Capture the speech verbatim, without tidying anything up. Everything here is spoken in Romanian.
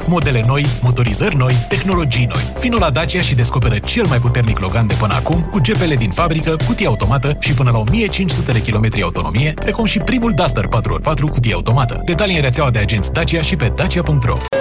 Modele noi, motorizări noi, tehnologii noi. Vino la Dacia și descoperă cel mai puternic Logan de până acum, cu G P L din fabrică, cutie automată și până la o mie cinci sute de kilometri autonomie, precum și primul Duster patru ori patru cutie automată. Detalii în rețeaua de agenți Dacia și pe dacia punct ro.